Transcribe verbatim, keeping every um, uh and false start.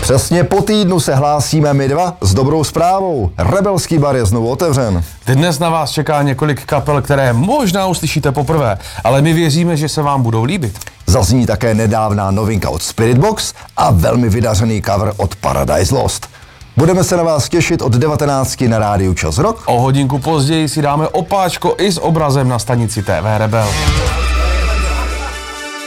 Přesně po týdnu se hlásíme my dva s dobrou zprávou. Rebelský bar je znovu otevřen. Dnes na vás čeká několik kapel, které možná uslyšíte poprvé, ale my věříme, že se vám budou líbit. Zazní také nedávná novinka od Spiritbox a velmi vydařený cover od Paradise Lost. Budeme se na vás těšit od devatenácti na rádiu Čas Rock. O hodinku později si dáme opáčko i s obrazem na stanici T V Rebel.